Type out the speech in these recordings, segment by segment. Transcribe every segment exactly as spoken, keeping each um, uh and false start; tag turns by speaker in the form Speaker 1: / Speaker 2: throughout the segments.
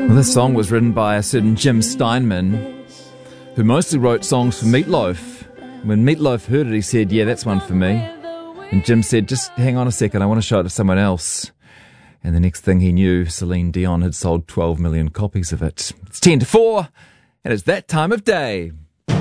Speaker 1: Well, this song was written by a certain Jim Steinman, who mostly wrote songs for Meatloaf. When Meatloaf heard it, he said, yeah, that's one for me. And Jim said, just hang on a second, I want to show it to someone else. And the next thing he knew, Celine Dion had sold twelve million copies of it. It's ten to four, and it's that time of day.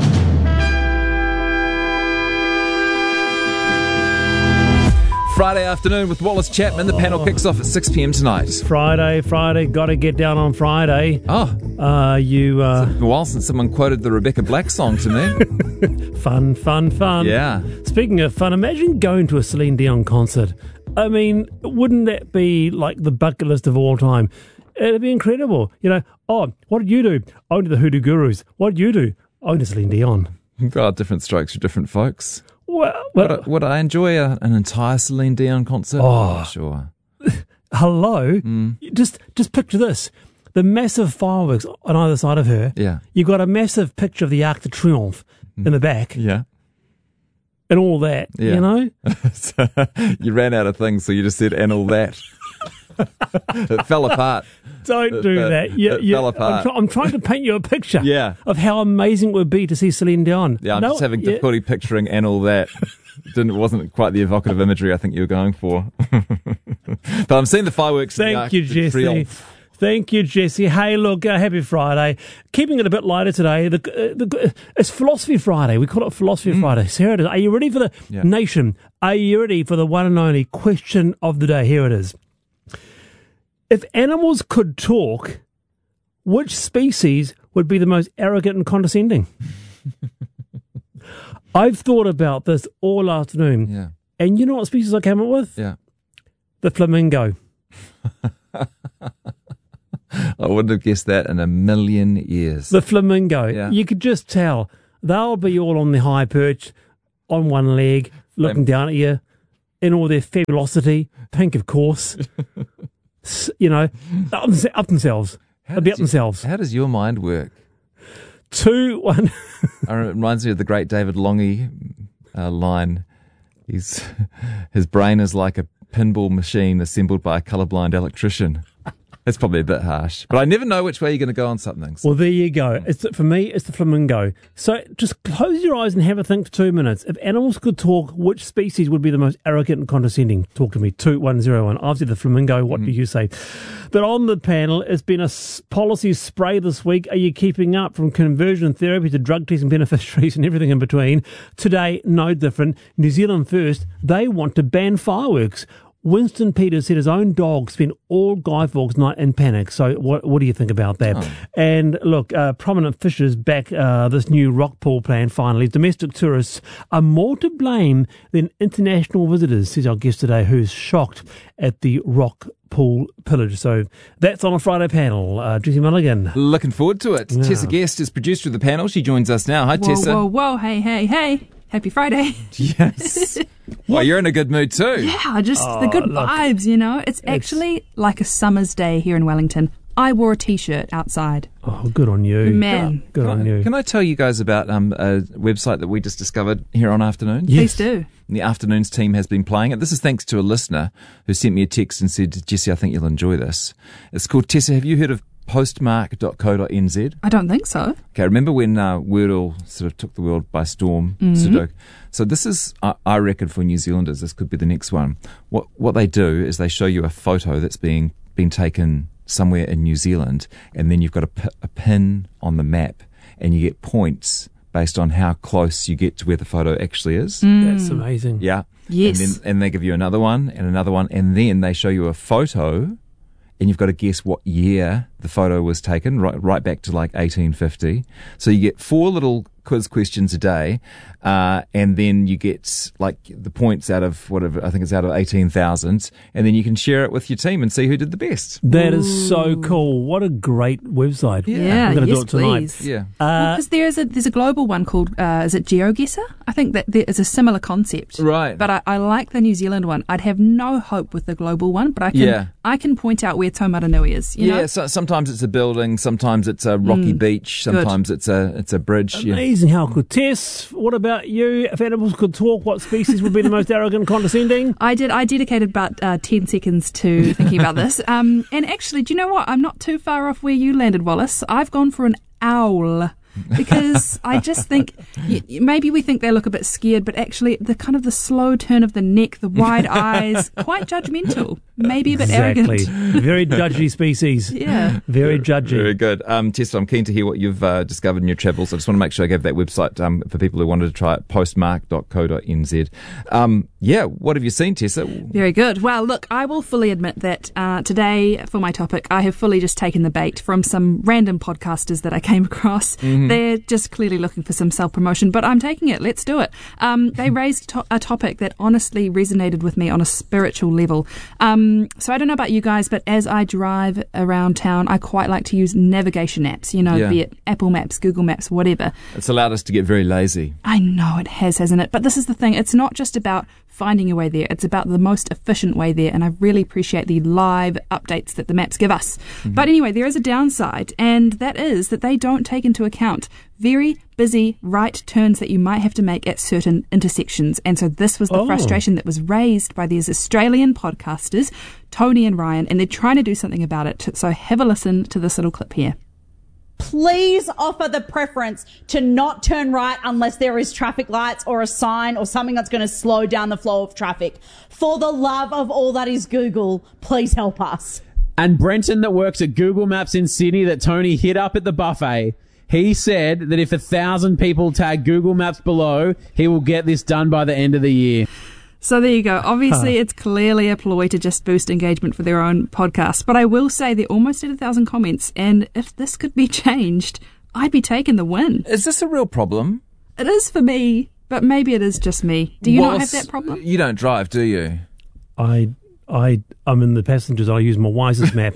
Speaker 1: Friday afternoon with Wallace Chapman. The panel kicks off at six p.m. tonight.
Speaker 2: Friday, Friday, got to get down on Friday.
Speaker 1: Oh.
Speaker 2: Uh, you... Uh,
Speaker 1: it's been a while since someone quoted the Rebecca Black song to me.
Speaker 2: Fun, fun, fun.
Speaker 1: Yeah.
Speaker 2: Speaking of fun, imagine going to a Celine Dion concert. I mean, wouldn't that be like the bucket list of all time? It'd be incredible. You know, oh, what did you do? I went to the Hoodoo Gurus. What did you do? I went to Celine Dion.
Speaker 1: Oh, different strokes for different folks.
Speaker 2: Well, well,
Speaker 1: would, I, would I enjoy a, an entire Celine Dion concert?
Speaker 2: Oh,
Speaker 1: oh sure.
Speaker 2: Hello?
Speaker 1: Mm.
Speaker 2: Just just picture this. The massive fireworks on either side of her.
Speaker 1: Yeah.
Speaker 2: You've got a massive picture of the Arc de Triomphe mm. in the back.
Speaker 1: Yeah.
Speaker 2: And all that,
Speaker 1: yeah.
Speaker 2: you know?
Speaker 1: So, you ran out of things, so you just said, and all that. It fell apart.
Speaker 2: Don't
Speaker 1: it,
Speaker 2: do
Speaker 1: it,
Speaker 2: that. You,
Speaker 1: it
Speaker 2: you,
Speaker 1: fell apart.
Speaker 2: I'm, try, I'm trying to paint you a picture
Speaker 1: yeah.
Speaker 2: of how amazing it would be to see Celine Dion.
Speaker 1: Yeah, I'm
Speaker 2: no,
Speaker 1: just having
Speaker 2: yeah.
Speaker 1: difficulty picturing and all that. Didn't, it wasn't quite the evocative imagery I think you were going for. But I'm seeing the fireworks.
Speaker 2: Thank you, Jesse.
Speaker 1: Triumph.
Speaker 2: Thank you, Jesse. Hey, look, uh, happy Friday. Keeping it a bit lighter today. The, uh, the, it's Philosophy Friday. We call it Philosophy mm. Friday. So here it is. Are you ready for the yeah. nation? Are you ready for the one and only question of the day? Here it is. If animals could talk, which species would be the most arrogant and condescending? I've thought about this all afternoon.
Speaker 1: Yeah.
Speaker 2: And you know what species I came up with?
Speaker 1: Yeah.
Speaker 2: The flamingo.
Speaker 1: I wouldn't have guessed that in a million years.
Speaker 2: The flamingo.
Speaker 1: Yeah.
Speaker 2: You could just tell. They'll be all on their high perch, on one leg, looking down at you, in all their fabulosity, pink, of course. You know, up, up themselves. They'll be up
Speaker 1: you,
Speaker 2: themselves.
Speaker 1: How does your mind work?
Speaker 2: Two, one.
Speaker 1: It reminds me of the great David Longy uh, line. He's, his brain is like a pinball machine assembled by a colourblind electrician. That's probably a bit harsh. But I never know which way you're going to go on something. So.
Speaker 2: Well, there you go. It's the, for me, it's the flamingo. So just close your eyes and have a think for two minutes. If animals could talk, which species would be the most arrogant and condescending? Talk to me. two one zero one. I've said the flamingo. What mm. do you say? But on the panel, it's been a policy spray this week. Are you keeping up from conversion therapy to drug testing beneficiaries and everything in between? Today, no different. New Zealand first, they want to ban fireworks. Winston Peters said his own dog spent all Guy Fawkes night in panic. So what what do you think about that? Oh. And look, uh, prominent fishers back uh, this new rock pool plan finally. Domestic tourists are more to blame than international visitors, says our guest today, who's shocked at the rock pool pillage. So that's on a Friday panel. Uh, Jesse Mulligan.
Speaker 1: Looking forward to it. Yeah. Tessa Guest is producer of the panel. She joins us now. Hi,
Speaker 3: whoa,
Speaker 1: Tessa.
Speaker 3: Whoa, whoa, hey, hey, hey. Happy Friday.
Speaker 1: Yes. Well, you're in a good mood too.
Speaker 3: Yeah, just
Speaker 2: oh,
Speaker 3: the good
Speaker 2: look,
Speaker 3: vibes, you know. It's, it's actually like a summer's day here in Wellington. I wore a T-shirt outside.
Speaker 2: Oh, good on you.
Speaker 3: Man.
Speaker 2: Good, good
Speaker 1: can
Speaker 2: on
Speaker 1: I,
Speaker 2: you.
Speaker 1: Can I tell you guys about um, a website that we just discovered here on Afternoons?
Speaker 3: Yes. Please do.
Speaker 1: And the Afternoons team has been playing it. This is thanks to a listener who sent me a text and said, Jesse, I think you'll enjoy this. It's called, Tessa, have you heard of postmark dot co dot n z?
Speaker 3: I don't think so.
Speaker 1: Okay, remember when uh, Wordle sort of took the world by storm?
Speaker 3: Mm-hmm.
Speaker 1: Sudoku. So this is, I, I reckon, for New Zealanders, this could be the next one. What what they do is they show you a photo that's being been taken somewhere in New Zealand, and then you've got a, p- a pin on the map, and you get points based on how close you get to where the photo actually is.
Speaker 2: Mm. That's amazing.
Speaker 1: Yeah.
Speaker 3: Yes.
Speaker 1: And then and they give you another one and another one, and then they show you a photo, and you've got to guess what year the photo was taken, right, right back to like eighteen fifty. So you get four little quiz questions a day, uh, and then you get like the points out of whatever, I think it's out of eighteen thousand, and then you can share it with your team and see who did the best.
Speaker 2: That Ooh. is so cool. What a great website.
Speaker 3: Yeah, yeah
Speaker 2: I'm going to
Speaker 3: yes,
Speaker 2: do it tonight.
Speaker 3: Please.
Speaker 1: Yeah.
Speaker 3: Because uh, well, there's a there's a global one called, uh, is it GeoGuessr? I think that there is a similar concept.
Speaker 1: Right.
Speaker 3: But I, I like the New Zealand one. I'd have no hope with the global one, but I can
Speaker 1: yeah.
Speaker 3: I can point out where Taumaranui is. You
Speaker 1: yeah,
Speaker 3: know?
Speaker 1: So, sometimes it's a building, sometimes it's a rocky
Speaker 3: mm,
Speaker 1: beach, sometimes good. it's a it's a bridge.
Speaker 2: Amazing. Amazing how it could. Tess, what about you? If animals could talk, what species would be the most arrogant and condescending?
Speaker 3: I did. I dedicated about uh, ten seconds to thinking about this. Um, and actually, do you know what? I'm not too far off where you landed, Wallace. I've gone for an owl. Because I just think y- maybe we think they look a bit scared, but actually the kind of the slow turn of the neck, the wide eyes, quite judgmental, maybe a bit
Speaker 2: exactly.
Speaker 3: arrogant.
Speaker 2: Very judgy species.
Speaker 3: Yeah.
Speaker 2: Very judgy.
Speaker 1: Very good. Um, Tessa, I'm keen to hear what you've uh, discovered in your travels. I just want to make sure I gave that website um, for people who wanted to try it, postmark dot co dot n z. Um, yeah, what have you seen, Tessa?
Speaker 3: Very good. Well, look, I will fully admit that uh, today, for my topic, I have fully just taken the bait from some random podcasters that I came across. Mm-hmm. They're just clearly looking for some self-promotion, but I'm taking it. Let's do it. Um, they raised to- a topic that honestly resonated with me on a spiritual level. Um, so I don't know about you guys, but as I drive around town, I quite like to use navigation apps, you know,
Speaker 1: Yeah.
Speaker 3: be it Apple Maps, Google Maps, whatever.
Speaker 1: It's allowed us to get very lazy.
Speaker 3: I know it has, hasn't it? But this is the thing. It's not just about finding your way there. It's about the most efficient way there. And I really appreciate the live updates that the maps give us. Mm-hmm. But anyway, there is a downside, and that is that they don't take into account very busy right turns that you might have to make at certain intersections. And so this was the
Speaker 2: Oh.
Speaker 3: frustration that was raised by these Australian podcasters, Tony and Ryan, and they're trying to do something about it. So have a listen to this little clip here.
Speaker 4: Please offer the preference to not turn right unless there is traffic lights or a sign or something that's going to slow down the flow of traffic. For the love of all that is Google, please help us.
Speaker 5: And Brenton, that works at Google Maps in Sydney, that Tony hit up at the buffet, he said that if a thousand people tag Google Maps below, he will get this done by the end of the year.
Speaker 3: So there you go. Obviously, it's clearly a ploy to just boost engagement for their own podcast. But I will say they're almost at a thousand comments. And if this could be changed, I'd be taking the win.
Speaker 1: Is this a real problem?
Speaker 3: It is for me, but maybe it is just me. Do you not have that problem?
Speaker 1: You don't drive, do you?
Speaker 2: I, I, I'm in the passengers. I use my Wisest map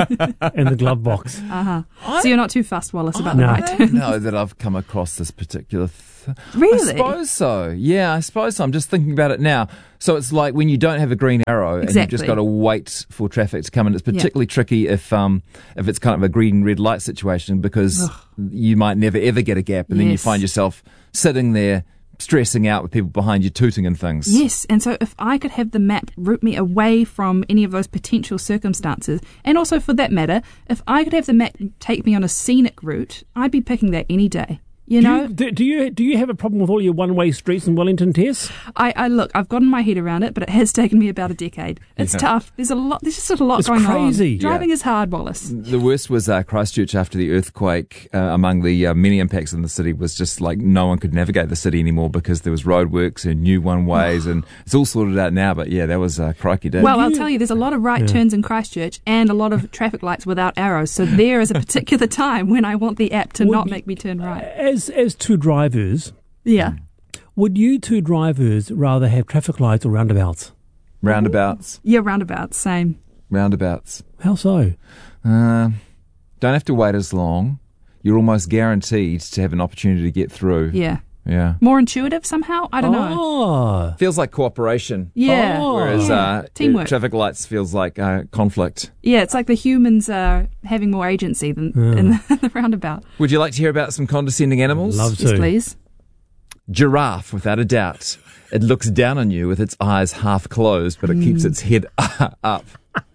Speaker 2: and the glove box.
Speaker 3: Uh-huh. So you're not too fussed, Wallace, about
Speaker 2: No.
Speaker 3: the
Speaker 1: I
Speaker 3: right
Speaker 1: don't
Speaker 3: turns?
Speaker 1: know that I've come across this particular th-
Speaker 3: Really?
Speaker 1: I suppose so. Yeah, I suppose so. I'm just thinking about it now. So it's like when you don't have a green arrow and you've
Speaker 3: Exactly.
Speaker 1: just got to wait for traffic to come in. It's particularly tricky if um if it's kind of a green red light situation because you might never ever get a gap and then you
Speaker 3: Yes.
Speaker 1: find yourself sitting there stressing out with people behind you tooting and things.
Speaker 3: Yes, and so if I could have the map route me away from any of those potential circumstances, and also for that matter, if I could have the map take me on a scenic route, I'd be picking that any day. You
Speaker 2: Do
Speaker 3: know,
Speaker 2: you, do, do you do you have a problem with all your one-way streets in Wellington, Tess?
Speaker 3: I, I look, I've gotten my head around it, but it has taken me about a decade. It's
Speaker 1: Yeah.
Speaker 3: tough. There's a lot. There's just a lot
Speaker 2: It's
Speaker 3: going
Speaker 2: crazy.
Speaker 3: on. Driving
Speaker 1: Yeah.
Speaker 3: is hard, Wallace.
Speaker 1: The worst was uh, Christchurch after the earthquake. Uh, among the uh, many impacts in the city was just like no one could navigate the city anymore because there was roadworks and new one-ways and it's all sorted out now. But yeah, that was a uh, crikey day.
Speaker 3: Well, I'll
Speaker 2: you-
Speaker 3: tell you, there's a lot of right
Speaker 2: Yeah.
Speaker 3: turns in Christchurch and a lot of traffic lights without arrows. So there is a particular time when I want the app to
Speaker 2: Would
Speaker 3: not
Speaker 2: you-
Speaker 3: make me turn right.
Speaker 2: As as two drivers,
Speaker 3: Yeah.
Speaker 2: would you two drivers rather have traffic lights or roundabouts?
Speaker 1: roundabouts,
Speaker 3: Yeah, roundabouts, same.
Speaker 1: roundabouts.
Speaker 2: How so?
Speaker 1: Uh, don't have to wait as long. You're almost guaranteed to have an opportunity to get through.
Speaker 3: Yeah.
Speaker 1: Yeah.
Speaker 3: More intuitive somehow? I don't know.
Speaker 2: Oh,
Speaker 1: Feels like cooperation.
Speaker 3: Yeah.
Speaker 2: Oh.
Speaker 1: Whereas
Speaker 3: Yeah.
Speaker 1: uh,
Speaker 3: Teamwork.
Speaker 1: traffic lights feels like uh, conflict.
Speaker 3: Yeah, it's like the humans are having more agency than in the, the roundabout.
Speaker 1: Would you like to hear about some condescending animals?
Speaker 2: love
Speaker 3: Yes,
Speaker 2: to.
Speaker 3: please.
Speaker 1: Giraffe, without a doubt. It looks down on you with its eyes half closed, but it keeps its head up.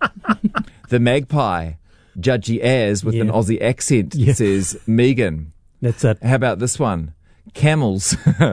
Speaker 1: The magpie, judgy as with an
Speaker 2: Yeah.
Speaker 1: Aussie accent,
Speaker 2: Yeah.
Speaker 1: says Megan.
Speaker 2: That's it.
Speaker 1: How about this one? Camels.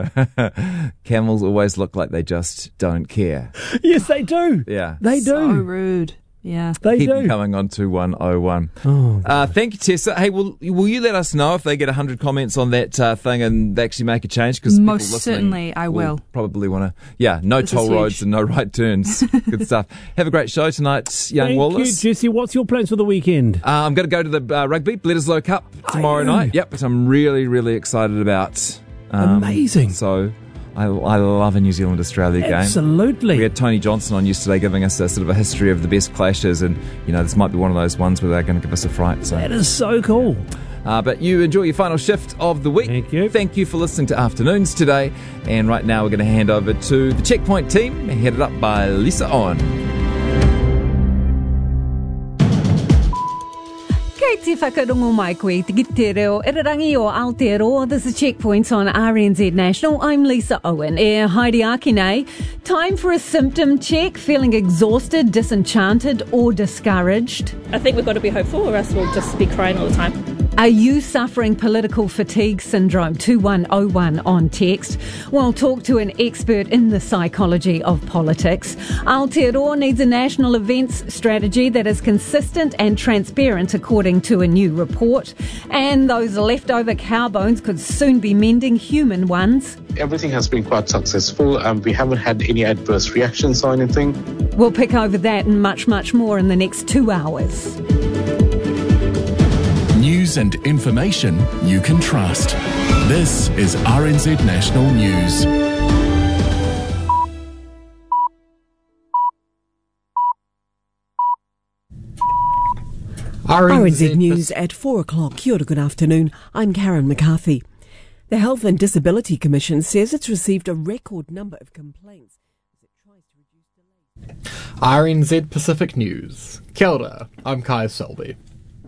Speaker 1: Camels always look like they just don't care.
Speaker 2: Yes, they do.
Speaker 1: Yeah.
Speaker 2: They
Speaker 3: So
Speaker 2: do.
Speaker 3: rude. Yeah.
Speaker 2: They
Speaker 1: Keep
Speaker 2: do.
Speaker 1: them coming on two one oh one.
Speaker 2: Oh,
Speaker 1: Uh, thank you, Tessa. Hey, will will you let us know if they get one hundred comments on that uh, thing and they actually make a change? Because
Speaker 3: Most certainly I will.
Speaker 1: Probably want to. Yeah, no
Speaker 3: This is
Speaker 1: toll roads
Speaker 3: huge.
Speaker 1: and no right turns. Good stuff. Have a great show tonight, young
Speaker 2: thank
Speaker 1: Wallace.
Speaker 2: you, Jesse. What's your plans for the weekend?
Speaker 1: Uh, I'm going to go to the uh, Rugby Bledisloe Cup tomorrow
Speaker 2: you?
Speaker 1: night. Yep, which I'm really, really excited about. Um,
Speaker 2: Amazing.
Speaker 1: So I, I love a New Zealand Australia game.
Speaker 2: Absolutely.
Speaker 1: We had Tony Johnson on yesterday giving us a sort of a history of the best clashes, and you know this might be one of those ones where they're going to give us a fright. So,
Speaker 2: That is so cool.
Speaker 1: uh, but you enjoy your final shift of the week.
Speaker 2: Thank you.
Speaker 1: Thank you for listening to Afternoons today. And right now we're going to hand over to the Checkpoint team, headed up by Lisa Owen.
Speaker 6: Kei te whakarongo mai koe te te reo irarangi o Aotearoa. This is Checkpoints on R N Z National. I'm Lisa Owen. E Heidi Akine. Time for a symptom check. Feeling exhausted, disenchanted or discouraged?
Speaker 7: I think we've got to be hopeful or else we'll just be crying all the time.
Speaker 6: Are you suffering political fatigue syndrome? two one oh one on text. We'll talk to an expert in the psychology of politics. Aotearoa needs a national events strategy that is consistent and transparent, according to a new report. And those leftover cow bones could soon be mending human ones.
Speaker 8: Everything has been quite successful. Um, we haven't had any adverse reactions or anything.
Speaker 6: We'll pick over that and much, much more in the next two hours.
Speaker 9: News and information you can trust. This is R N Z National News.
Speaker 10: R N Z News at four o'clock. Kia ora, good afternoon. I'm Karen McCarthy. The Health and Disability Commission says it's received a record number of complaints as it tries to reduce delays.
Speaker 11: R N Z Pacific News. Kia ora, I'm Kai Selby.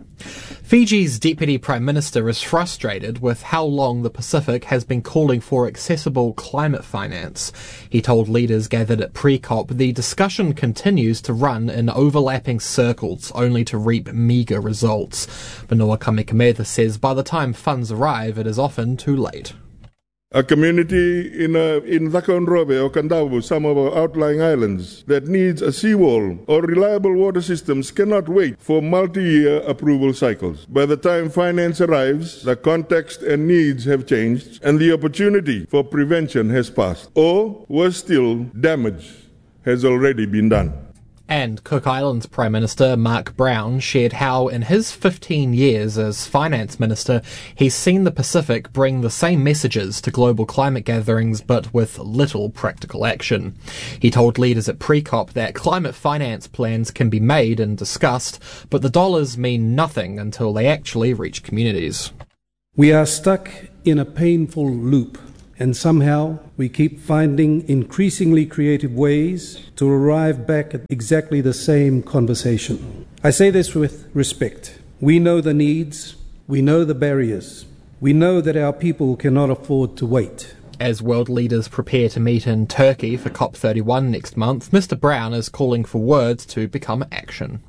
Speaker 11: Fiji's Deputy Prime Minister is frustrated with how long the Pacific has been calling for accessible climate finance. He told leaders gathered at pre-COP the discussion continues to run in overlapping circles, only to reap meagre results. Manoa Kamekametha says by the time funds arrive, it is often too late.
Speaker 12: A community in uh, in Whakaunrobe or Kandawu, some of our outlying islands, that needs a seawall or reliable water systems cannot wait for multi-year approval cycles. By the time finance arrives, the context and needs have changed and the opportunity for prevention has passed. Or, worse still, damage has already been done.
Speaker 11: And Cook Islands Prime Minister Mark Brown shared how in his fifteen years as Finance Minister he's seen the Pacific bring the same messages to global climate gatherings but with little practical action. He told leaders at pre-COP that climate finance plans can be made and discussed, but the dollars mean nothing until they actually reach communities.
Speaker 13: We are stuck in a painful loop, and somehow we keep finding increasingly creative ways to arrive back at exactly the same conversation. I say this with respect. We know the needs, we know the barriers, we know that our people cannot afford to wait.
Speaker 11: As world leaders prepare to meet in Turkey for COP thirty-one next month, Mister Brown is calling for words to become action.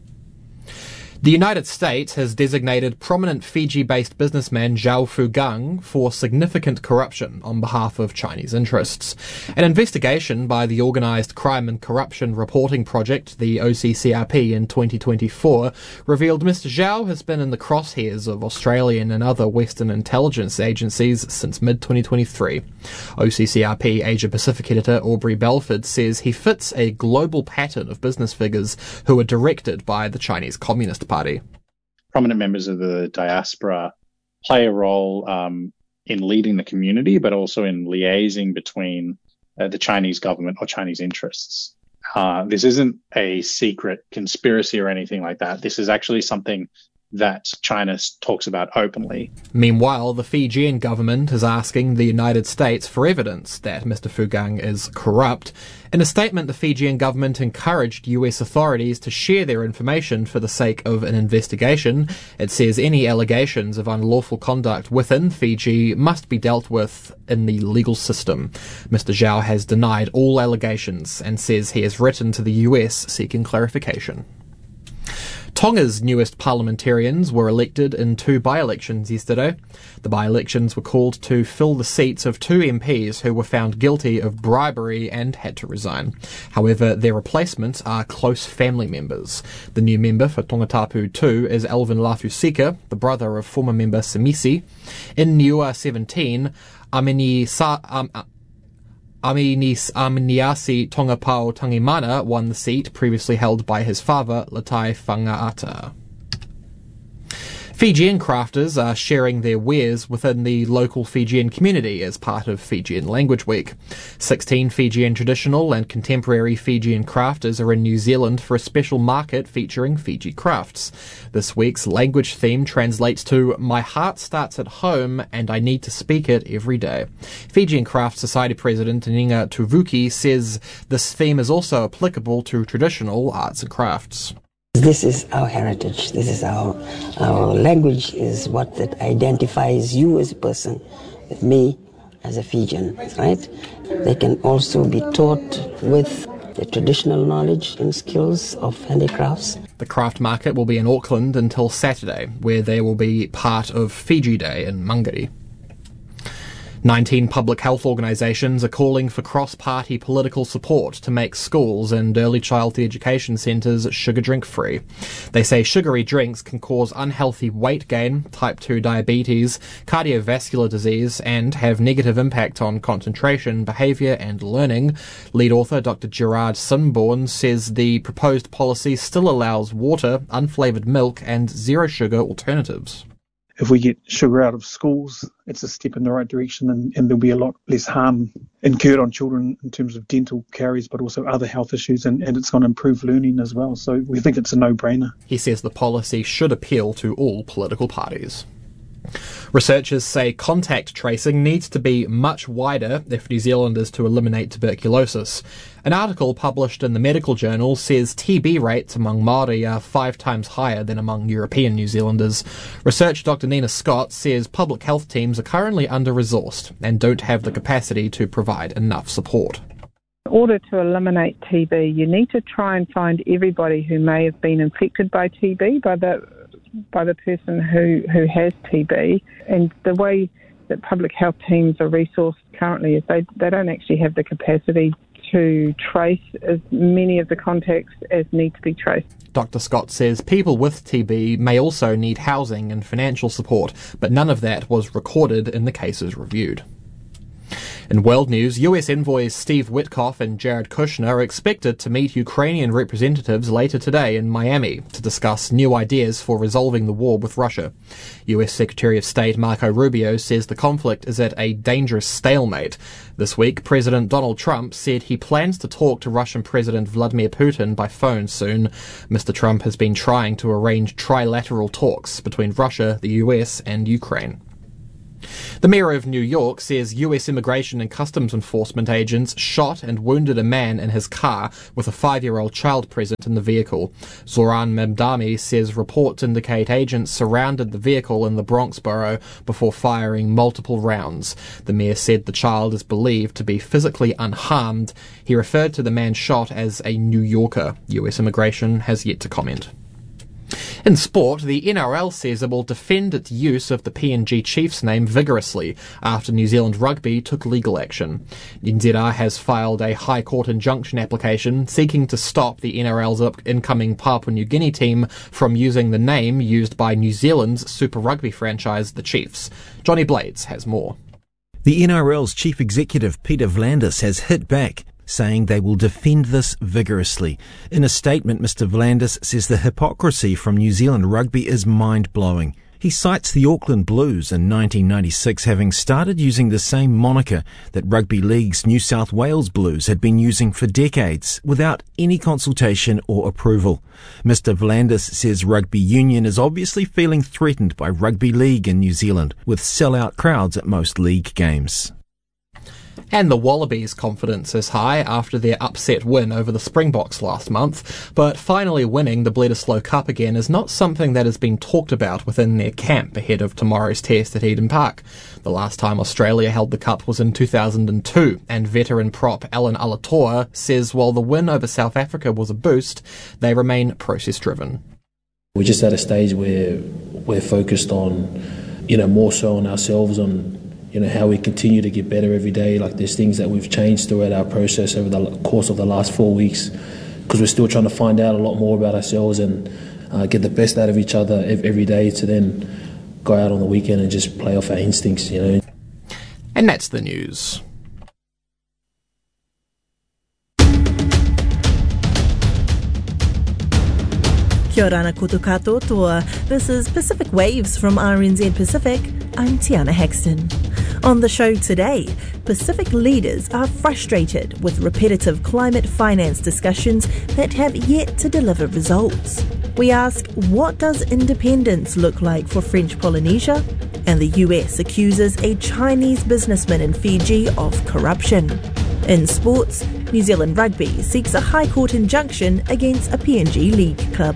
Speaker 11: The United States has designated prominent Fiji-based businessman Zhao Fugang for significant corruption on behalf of Chinese interests. An investigation by the Organised Crime and Corruption Reporting Project, the O C C R P, in twenty twenty-four revealed Mister Zhao has been in the crosshairs of Australian and other Western intelligence agencies since mid twenty twenty-three. O C C R P Asia Pacific editor Aubrey Belford says he fits a global pattern of business figures who are directed by the Chinese Communist Party.
Speaker 14: Prominent members of the diaspora play a role um, in leading the community, but also in liaising between uh, the Chinese government or Chinese interests. Uh, this isn't a secret conspiracy or anything like that. This is actually something that China talks about openly.
Speaker 11: Meanwhile, the Fijian government is asking the United States for evidence that Mister Fugang is corrupt. In a statement, the Fijian government encouraged U S authorities to share their information for the sake of an investigation. It says any allegations of unlawful conduct within Fiji must be dealt with in the legal system. Mister Zhao has denied all allegations and says he has written to the U S seeking clarification. Tonga's newest parliamentarians were elected in two by-elections yesterday. The by-elections were called to fill the seats of two M Ps who were found guilty of bribery and had to resign. However, their replacements are close family members. The new member for Tongatapu two is Alvin Lafusika, the brother of former member Samisi. In Niua seventeen, Amini Sa... Um, Aminis Aminiasi Tongapau Tangimana won the seat previously held by his father, Latai Whangaata. Fijian crafters are sharing their wares within the local Fijian community as part of Fijian Language Week. Sixteen Fijian traditional and contemporary Fijian crafters are in New Zealand for a special market featuring Fiji crafts. This week's language theme translates to "My heart starts at home and I need to speak it every day." Fijian Craft Society President Ninga Tuvuki says this theme is also applicable to traditional arts and crafts.
Speaker 15: This is our heritage. This is our our language is what that identifies you as a person with me as a Fijian, right? They can also be taught with the traditional knowledge and skills of handicrafts.
Speaker 11: The craft market will be in Auckland until Saturday, where there will be part of Fiji Day in Mangere. nineteen public health organisations are calling for cross-party political support to make schools and early childhood education centres sugar drink-free. They say sugary drinks can cause unhealthy weight gain, type two diabetes, cardiovascular disease, and have negative impact on concentration, behaviour and learning. Lead author Doctor Gerard Sinborn says the proposed policy still allows water, unflavoured milk and zero-sugar alternatives.
Speaker 16: If we get sugar out of schools, it's a step in the right direction, and, and there'll be a lot less harm incurred on children in terms of dental caries, but also other health issues, and, and it's going to improve learning as well. So we think it's a no-brainer.
Speaker 11: He says the policy should appeal to all political parties. Researchers say contact tracing needs to be much wider if New Zealand is to eliminate tuberculosis. An article published in the medical journal says T B rates among Māori are five times higher than among European New Zealanders. Researcher Doctor Nina Scott says public health teams are currently under-resourced and don't have the capacity to provide enough support.
Speaker 17: In order to eliminate T B, you need to try and find everybody who may have been infected by T B, by the by the person who, who has T B. And the way that public health teams are resourced currently is they, they don't actually have the capacity to trace as many of the contacts as need to be traced.
Speaker 11: Doctor Scott says people with T B may also need housing and financial support, but none of that was recorded in the cases reviewed. In world news, U S envoys Steve Witkoff and Jared Kushner are expected to meet Ukrainian representatives later today in Miami to discuss new ideas for resolving the war with Russia. U S Secretary of State Marco Rubio says the conflict is at a dangerous stalemate. This week, President Donald Trump said he plans to talk to Russian President Vladimir Putin by phone soon. Mister Trump has been trying to arrange trilateral talks between Russia, the U S and Ukraine. The Mayor of New York says U S Immigration and Customs Enforcement agents shot and wounded a man in his car with a five-year-old child present in the vehicle. Zoran Memdami says reports indicate agents surrounded the vehicle in the Bronx borough before firing multiple rounds. The mayor said the child is believed to be physically unharmed. He referred to the man shot as a New Yorker. U S Immigration has yet to comment. In sport, the N R L says it will defend its use of the P N G Chiefs name vigorously after New Zealand Rugby took legal action. N Z R has filed a High Court injunction application seeking to stop the N R L's incoming Papua New Guinea team from using the name used by New Zealand's Super Rugby franchise, the Chiefs. Johnny Blades has more.
Speaker 18: The N R L's chief executive, Peter V'landys, has hit back, saying they will defend this vigorously. In a statement, Mister V'landys says the hypocrisy from New Zealand Rugby is mind-blowing. He cites the Auckland Blues in nineteen ninety-six having started using the same moniker that Rugby League's New South Wales Blues had been using for decades without any consultation or approval. Mister V'landys says Rugby Union is obviously feeling threatened by Rugby League in New Zealand, with sell-out crowds at most league games.
Speaker 11: And the Wallabies' confidence is high after their upset win over the Springboks last month, but finally winning the Bledisloe Cup again is not something that has been talked about within their camp ahead of tomorrow's test at Eden Park. The last time Australia held the Cup was in two thousand two, and veteran prop Alan Alatoa says while the win over South Africa was a boost, they remain process-driven.
Speaker 19: We're just at a stage where we're focused on, you know, more so on ourselves, on you know, how we continue to get better every day. Like there's things that we've changed throughout our process over the course of the last four weeks because we're still trying to find out a lot more about ourselves and uh, get the best out of each other every day to then go out on the weekend and just play off our instincts, you know.
Speaker 11: And that's the news.
Speaker 20: Kia ora ana koutou katoa. This is Pacific Waves from R N Z Pacific. I'm Tiana Hexton. On the show today, Pacific leaders are frustrated with repetitive climate finance discussions that have yet to deliver results. We ask, what does independence look like for French Polynesia? And the U S accuses a Chinese businessman in Fiji of corruption. In sports, New Zealand Rugby seeks a High Court injunction against a P N G League club.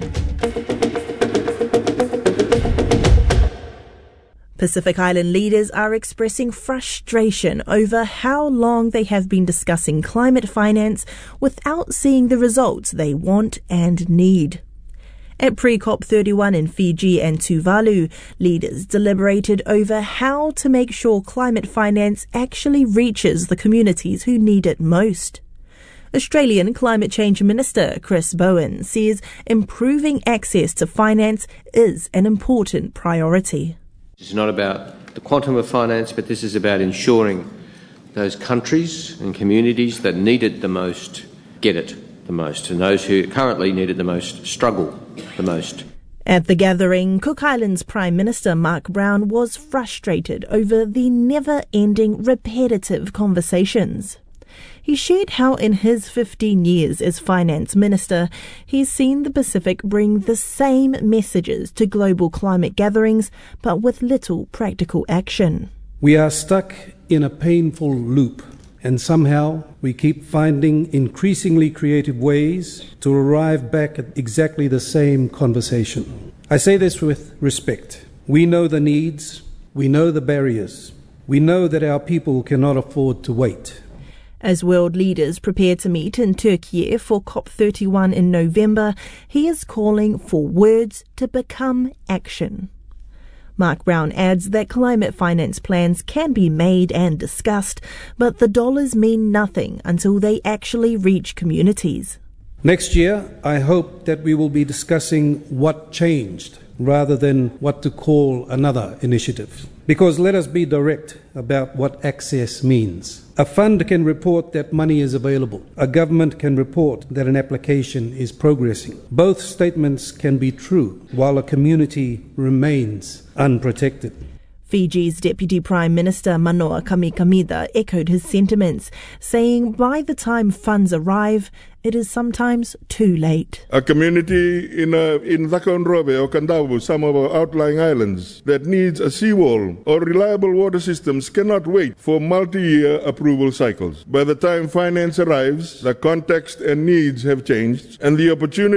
Speaker 20: Pacific Island leaders are expressing frustration over how long they have been discussing climate finance without seeing the results they want and need. At pre-COP thirty-one in Fiji and Tuvalu, leaders deliberated over how to make sure climate finance actually reaches the communities who need it most. Australian Climate Change Minister Chris Bowen says improving access to finance is an important priority.
Speaker 21: It's not about the quantum of finance, but this is about ensuring those countries and communities that need it the most get it the most, and those who currently need it the most struggle the most.
Speaker 20: At the gathering, Cook Islands Prime Minister Mark Brown was frustrated over the never-ending repetitive conversations. He shared how in his fifteen years as Finance Minister, he's seen the Pacific bring the same messages to global climate gatherings, but with little practical action.
Speaker 13: We are stuck in a painful loop, and somehow we keep finding increasingly creative ways to arrive back at exactly the same conversation. I say this with respect. We know the needs, we know the barriers, we know that our people cannot afford to wait.
Speaker 20: As world leaders prepare to meet in Turkey for COP thirty-one in November, he is calling for words to become action. Mark Brown adds that climate finance plans can be made and discussed, but the dollars mean nothing until they actually reach communities.
Speaker 13: Next year, I hope that we will be discussing what changed rather than what to call another initiative. Because let us be direct about what access means. A fund can report that money is available. A government can report that an application is progressing. Both statements can be true while a community remains unprotected.
Speaker 20: Fiji's Deputy Prime Minister Manoa Kamikamida echoed his sentiments, saying by the time funds arrive, it is sometimes too late.
Speaker 12: A community in uh, in Takonrobe or Kandavu, some of our outlying islands, that needs a seawall or reliable water systems cannot wait for multi-year approval cycles. By the time finance arrives, the context and needs have changed, and the opportunity